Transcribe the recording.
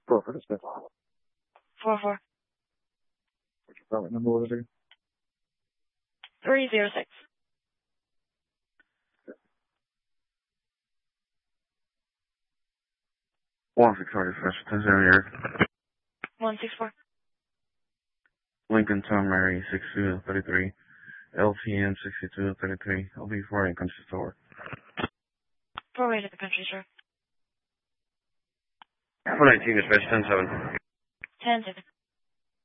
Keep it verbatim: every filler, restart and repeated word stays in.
Four for the Smith. Four four. What's your permit number? What is it? Three zero six. One Victoria First, ten zero year. One six four. Lincoln Tom Mary six two thirty three. L T N sixty two thirty three. L B four and country store. Four way to the country store. four nineteen dispatch ten seven. Ten seven.